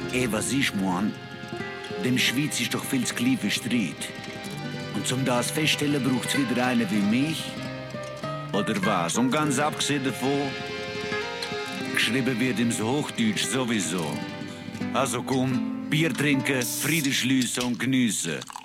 Was ich mein, dem Schweiz ist doch viel zu klein für Streit. Und zum das feststellen braucht's wieder einen wie mich. Oder was? Und ganz abgesehen davon, geschrieben wird im Hochdeutsch sowieso. Also komm, Bier trinken, Frieden schliessen und geniessen.